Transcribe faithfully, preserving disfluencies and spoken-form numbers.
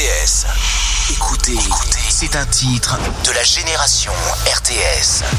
S. Écoutez, écoutez, c'est un titre de la génération R T S.